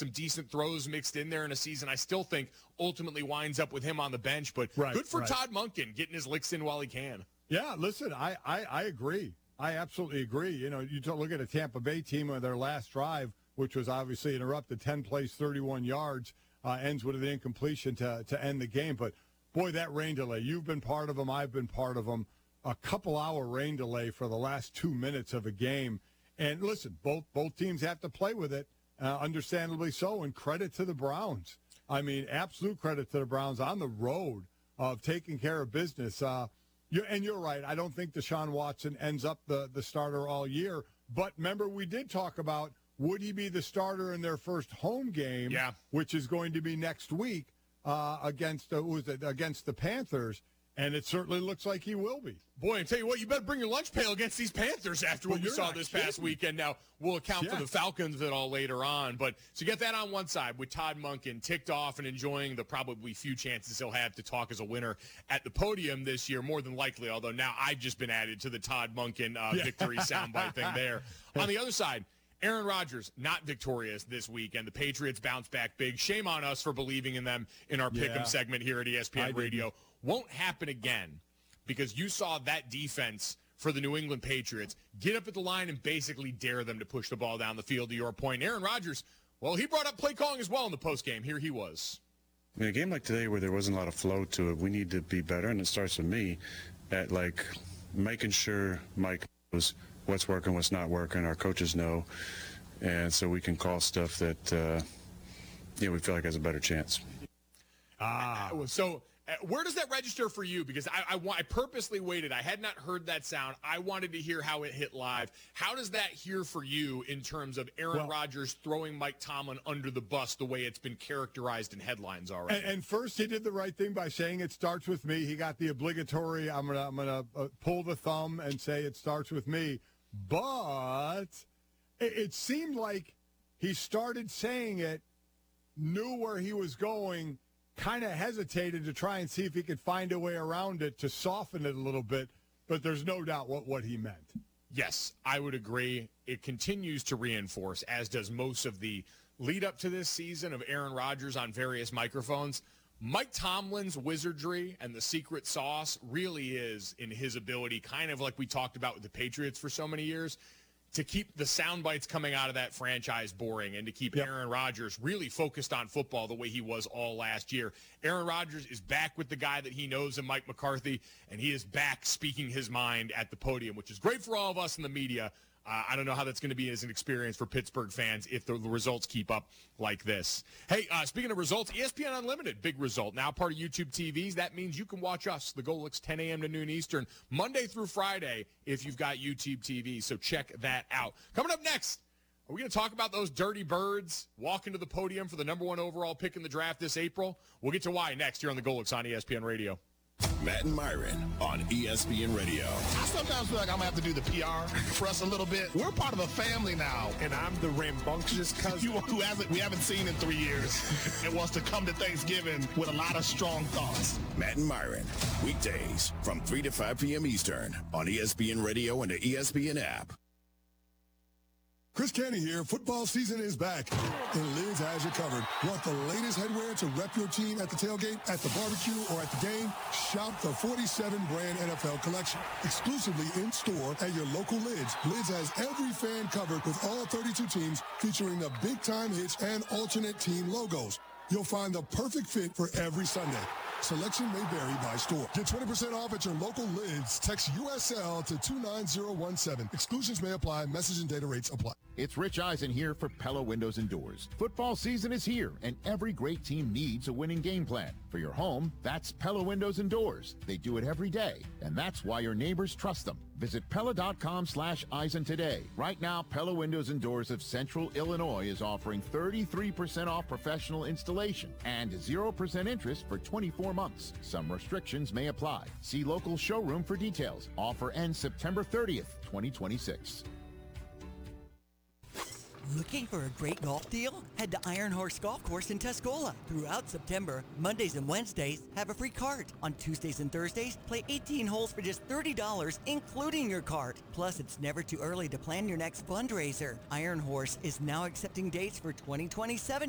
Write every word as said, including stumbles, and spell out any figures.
some decent throws mixed in there in a season I still think ultimately winds up with him on the bench. But right, good for right. Todd Monken getting his licks in while he can. Yeah, listen, I, I, I agree. I absolutely agree. You know, you look at a Tampa Bay team on their last drive, which was obviously interrupted, ten plays, thirty-one yards, uh, ends with an incompletion to, to end the game. But, boy, that rain delay, you've been part of them, I've been part of them. A couple-hour rain delay for the last two minutes of a game. And, listen, both both teams have to play with it, uh, understandably so, and credit to the Browns. I mean, absolute credit to the Browns on the road of taking care of business. Uh You, and you're right. I don't think Deshaun Watson ends up the, the starter all year. But remember, we did talk about would he be the starter in their first home game, yeah. which is going to be next week uh, against uh, was it, against the Panthers. And it certainly looks like he will be. Boy, I tell you what, you better bring your lunch pail against these Panthers after well, what we saw this kidding. past weekend. Now, we'll account yeah. for the Falcons and all later on. But so get that on one side with Todd Monken ticked off and enjoying the probably few chances he'll have to talk as a winner at the podium this year, more than likely, although now I've just been added to the Todd Monken uh, yeah. victory soundbite thing there. On the other side, Aaron Rodgers, not victorious this week, and the Patriots bounce back big. Shame on us for believing in them in our Pick'em yeah. segment here at E S P N I Radio. didn't. Won't happen again. Because you saw that defense for the New England Patriots get up at the line and basically dare them to push the ball down the field, to your point. Aaron Rodgers, well, he brought up play calling as well in the postgame. Here he was. In a game like today where there wasn't a lot of flow to it, we need to be better, and it starts with me at, like, making sure Mike knows what's working, what's not working, our coaches know, and so we can call stuff that, uh, you know, we feel like has a better chance. Ah. So uh, where does that register for you? Because I, I, I purposely waited. I had not heard that sound. I wanted to hear how it hit live. How does that hear for you in terms of Aaron well, Rodgers throwing Mike Tomlin under the bus the way it's been characterized in headlines already? And, and first, he did the right thing by saying it starts with me. He got the obligatory, I'm going to I'm gonna, uh, pull the thumb and say it starts with me. But it, it seemed like he started saying it, knew where he was going, kind of hesitated to try and see if he could find a way around it to soften it a little bit, but there's no doubt what, what he meant. Yes, I would agree. It continues to reinforce, as does most of the lead up to this season of Aaron Rodgers on various microphones. Mike Tomlin's wizardry and the secret sauce really is in his ability, kind of like we talked about with the Patriots for so many years, to keep the sound bites coming out of that franchise boring and to keep yep. Aaron Rodgers really focused on football the way he was all last year. Aaron Rodgers is back with the guy that he knows in Mike McCarthy, and he is back speaking his mind at the podium, which is great for all of us in the media. Uh, I don't know how that's going to be as an experience for Pittsburgh fans if the, the results keep up like this. Hey, uh, speaking of results, E S P N Unlimited, big result. Now part of YouTube T Vs. That means you can watch us, the Golix, ten a.m. to noon Eastern, Monday through Friday if you've got YouTube T V. So check that out. Coming up next, are we going to talk about those dirty birds walking to the podium for the number one overall pick in the draft this April? We'll get to why next here on the Golix on E S P N Radio. Matt and Myron on E S P N Radio. I sometimes feel like I'm going to have to do the P R for us a little bit. We're part of a family now. And I'm the rambunctious cousin. You who hasn't, we haven't seen in three years and wants to come to Thanksgiving with a lot of strong thoughts. Matt and Myron, weekdays from three to five p.m. Eastern on E S P N Radio and the E S P N app. Chris Canty here. Football season is back, and Lids has you covered. Want the latest headwear to rep your team at the tailgate, at the barbecue, or at the game? Shop the forty-seven brand N F L collection, exclusively in store at your local Lids. Lids has every fan covered with all thirty-two teams, featuring the big-time hits and alternate team logos. You'll find the perfect fit for every Sunday. Selection may vary by store. Get twenty percent off at your local Lids. Text U S L to two nine zero one seven. Exclusions may apply. Message and data rates apply. It's Rich Eisen here for Pella Windows and Doors. Football season is here, and every great team needs a winning game plan. For your home, that's Pella Windows and Doors. They do it every day, and that's why your neighbors trust them. Visit Pella.com slash Eisen today. Right now, Pella Windows and Doors of Central Illinois is offering thirty-three percent off professional installation and zero percent interest for twenty-four months. Some restrictions may apply. See local showroom for details. Offer ends September thirtieth, twenty twenty-six. Looking for a great golf deal? Head to Iron Horse Golf Course in Tuscola. Throughout September, Mondays and Wednesdays, have a free cart. On Tuesdays and Thursdays, play eighteen holes for just thirty dollars, including your cart. Plus, it's never too early to plan your next fundraiser. Iron Horse is now accepting dates for twenty twenty-seven